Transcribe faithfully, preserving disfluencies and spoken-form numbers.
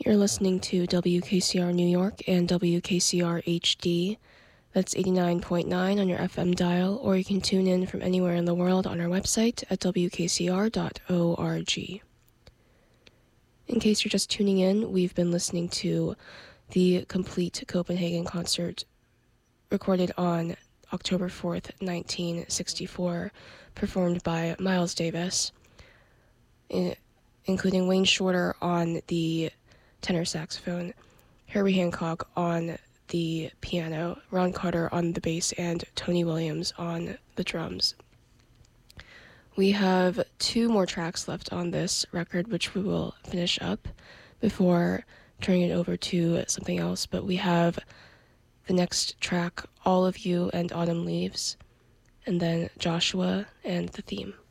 You're listening to W K C R New York and W K C R H D. That's eighty-nine point nine on your F M dial, or you can tune in from anywhere in the world on our website at w k c r dot org. In case you're just tuning in, we've been listening to the complete Copenhagen concert recorded on October fourth, nineteen sixty-four, performed by Miles Davis, including Wayne Shorter on the tenor saxophone, Herbie Hancock on the piano, Ron Carter on the bass, and Tony Williams on the drums. We have two more tracks left on this record, which we will finish up before turning it over to something else, but we have the next track, All of You and Autumn Leaves, and then Joshua and the theme.